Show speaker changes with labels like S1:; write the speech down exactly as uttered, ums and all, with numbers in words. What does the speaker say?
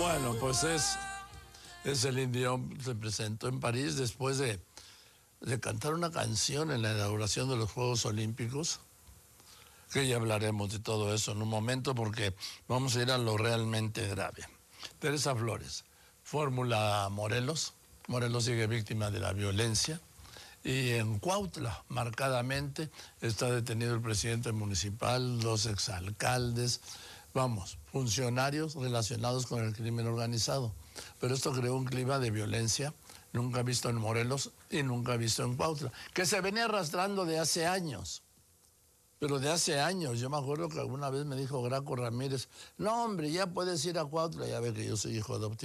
S1: Bueno, pues es, es Celine Dion, se presentó en París después de, de cantar una canción en la inauguración de los Juegos Olímpicos, que ya hablaremos de todo eso en un momento porque vamos a ir a lo realmente grave. Teresa Flores, Fórmula Morelos, Morelos sigue víctima de la violencia, y en Cuautla, marcadamente, está detenido el presidente municipal, dos exalcaldes, vamos, funcionarios relacionados con el crimen organizado. Pero esto creó un clima de violencia nunca visto en Morelos y nunca visto en Cuautla, que se venía arrastrando de hace años. Pero de hace años, yo me acuerdo que alguna vez me dijo Graco Ramírez, no hombre, ya puedes ir a Cuautla, ya ve que yo soy hijo adoptivo.